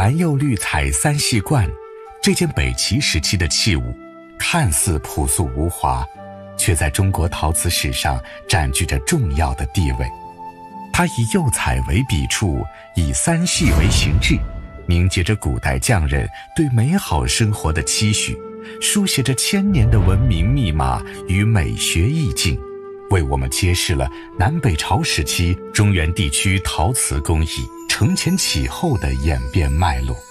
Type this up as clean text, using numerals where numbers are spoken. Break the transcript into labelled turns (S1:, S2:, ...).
S1: 白釉绿彩三系冠，这件北齐时期的器物，看似朴素无华，却在中国陶瓷史上占据着重要的地位。它以釉彩为笔触，以三系为形制，凝结着古代匠人对美好生活的期许，书写着千年的文明密码与美学意境，为我们揭示了南北朝时期中原地区陶瓷工艺承前启后的演变脉络。